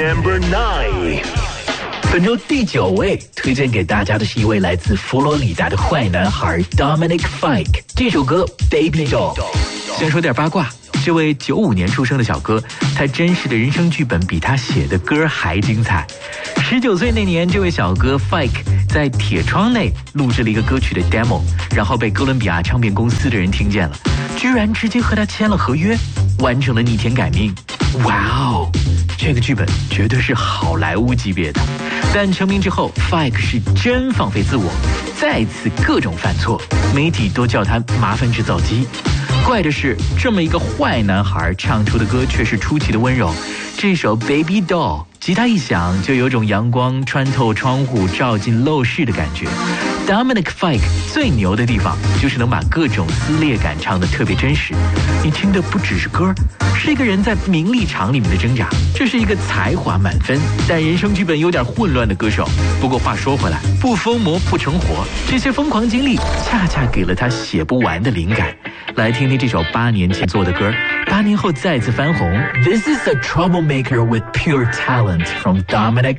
Number 9。本周第9位推荐给大家的是一位来自佛罗里达的坏男孩 Dominic Fike， 这首歌 Baby Doll。先说点八卦，这位95年出生的小哥，他真实的人生剧本比他写的歌还精彩。19岁那年，这位小哥 Fike 在铁窗内录制了一个歌曲的 demo， 然后被哥伦比亚唱片公司的人听见了，居然直接和他签了合约，完成了逆天改命。哇哦，这个剧本绝对是好莱坞级别的。但成名之后 Fike 是真放飞自我，再次各种犯错，媒体都叫他麻烦制造机。怪的是，这么一个坏男孩唱出的歌却是出奇的温柔。这首 Baby Doll 吉他一响，就有种阳光穿透窗户照进陋室的感觉。Dominic Fike 最牛的地方就是能把各种撕裂感唱得特别真实，你听的不只是歌，是一个人在名利场里面的挣扎。这是一个才华满分但人生剧本有点混乱的歌手。不过话说回来，不疯魔不成活，这些疯狂经历恰恰给了他写不完的灵感。来听听这首8年前做的歌，8年后再次翻红。This is a troublemaker with pure talent from Dominic